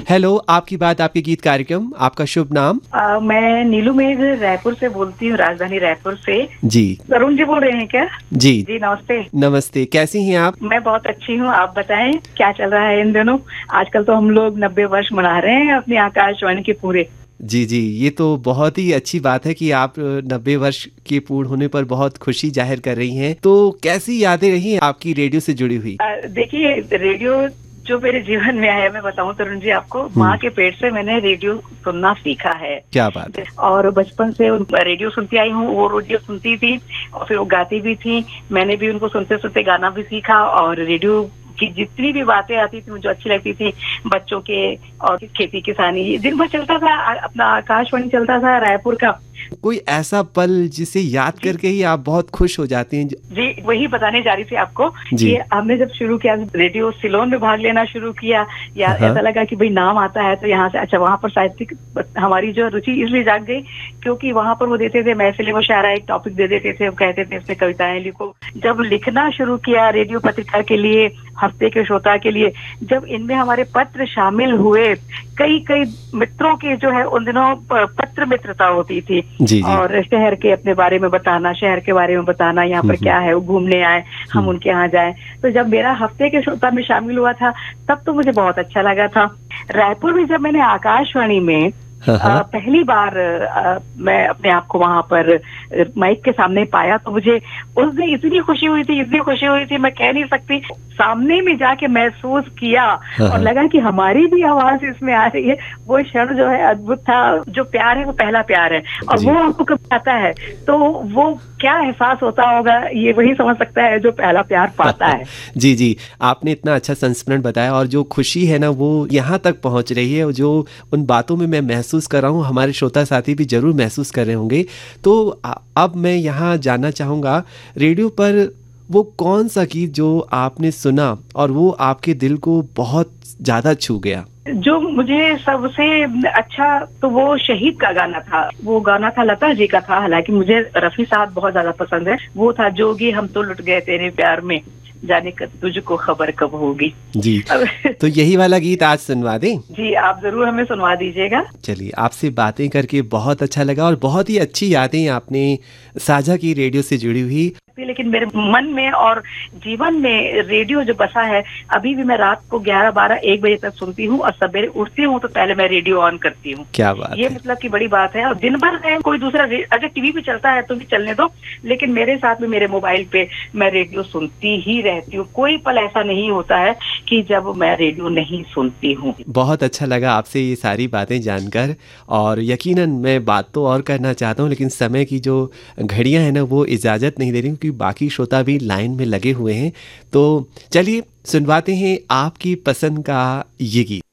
Hello, आपकी बात आपके गीत कार्यक्रम, आपका शुभ नाम? मैं नीलू मेघ रायपुर से बोलती हूँ, राजधानी रायपुर से। जी। तरुण जी बोल रहे हैं क्या? जी। जी नमस्ते। नमस्ते, कैसी हैं आप? मैं बहुत अच्छी हूँ, आप बताएं क्या चल रहा है इन दिनों? आजकल तो हम लोग 90 वर्ष मना रहे हैं अपनी आकाशवाणी के पूरे। जी, जी, ये तो बहुत ही अच्छी बात है कि आप 90 वर्ष के पूर्ण होने पर बहुत खुशी ज़ाहिर कर रही हैं। तो कैसी यादें रही हैं आपकी रेडियो से जुड़ी हुई? देखिए, रेडियो जो मेरे जीवन में आया, मैं बताऊं तरुण जी आपको, माँ के पेट से मैंने रेडियो सुनना सीखा है। क्या बात है। और बचपन से रेडियो सुनती आई हूँ, वो रेडियो सुनती थी और फिर वो गाती भी थी। मैंने भी उनको सुनते सुनते गाना भी सीखा और रेडियो की जितनी भी बातें आती थी मुझे अच्छी लगती थी, बच्चों के और खेती किसानी, दिन भर चलता था अपना आकाशवाणी चलता था रायपुर का। कोई ऐसा पल जिसे याद करके ही आप बहुत खुश हो जाती हैं? जी, वही बताने जा रही थी आपको जी। कि हमने जब शुरू किया, रेडियो सिलोन में भाग लेना शुरू किया, या हाँ। ऐसा लगा कि भाई नाम आता है तो यहाँ से, अच्छा वहाँ पर साहित्यिक हमारी जो रुचि इसलिए जाग गई क्योंकि वहाँ पर वो देते थे महफिल व शायरा, एक टॉपिक दे देते थे, वो कहते थे इसमें कविताएं लिखो। जब लिखना शुरू किया रेडियो पत्रिका के लिए, हफ्ते के श्रोता के लिए, जब इनमें हमारे पत्र शामिल हुए, कई कई मित्रों के जो है उन दिनों पत्र मित्रता होती थी। जी, जी। और शहर के अपने बारे में बताना, शहर के बारे में बताना, यहाँ पर क्या है, वो घूमने आए, हम उनके यहाँ जाए। तो जब मेरा हफ्ते के श्रोता में शामिल हुआ था तब तो मुझे बहुत अच्छा लगा था। रायपुर में जब मैंने आकाशवाणी में पहली बार मैं अपने आप को वहां पर माइक के सामने पाया तो मुझे उस दिन इतनी खुशी हुई थी, मैं कह नहीं सकती। सामने में जाके महसूस किया और लगा कि हमारी भी आवाज इसमें आ रही है। वो क्षण जो है अद्भुत था। जो प्यार है वो पहला प्यार है और वो आपको कब आता है तो वो क्या एहसास होता होगा, ये वही समझ सकता है जो पहला प्यार पाता है। जी, जी, आपने इतना अच्छा संस्मरण बताया और जो खुशी है ना वो यहाँ तक पहुँच रही है, और जो उन बातों में मैं महसूस कर रहा हूँ, हमारे श्रोता साथी भी जरूर महसूस कर रहे होंगे। तो अब मैं यहाँ जानना चाहूँगा, रेडियो पर वो कौन सा गीत जो आपने सुना और वो आपके दिल को बहुत ज़्यादा छू गया? जो मुझे सबसे अच्छा तो वो शहीद का गाना था। वो गाना था लता जी का था, हालांकि मुझे रफी साहब बहुत ज्यादा पसंद है। वो था जोगी हम तो लुट गए तेरे प्यार में, जाने का तुझको खबर कब होगी। जी। तो यही वाला गीत आज सुनवा दें? जी, आप जरूर हमें सुनवा दीजिएगा। चलिए, आपसे बातें करके बहुत अच्छा लगा और बहुत ही अच्छी यादें आपने साझा की रेडियो से जुड़ी हुई। लेकिन मेरे मन में और जीवन में रेडियो जो बसा है, अभी भी मैं रात को 11, 12, 1 बजे तक सुनती हूँ और सवेरे उठती हूँ तो पहले मैं रेडियो ऑन करती हूँ। क्या बात ये है। मतलब की बड़ी बात है। और दिन भर में कोई दूसरा अगर टीवी पे चलता है तो भी चलने दो, लेकिन मेरे साथ में मेरे मोबाइल पे मैं रेडियो सुनती ही रहती हूँ। कोई पल ऐसा नहीं होता है कि जब मैं रेडियो नहीं सुनती हूँ। बहुत अच्छा लगा आपसे ये सारी बातें जानकर, और यकीनन मैं बात तो और करना चाहता हूँ लेकिन समय की जो घड़ियां हैं ना वो इजाज़त नहीं दे रही, क्योंकि बाकी श्रोता भी लाइन में लगे हुए हैं। तो चलिए सुनवाते हैं आपकी पसंद का ये गीत।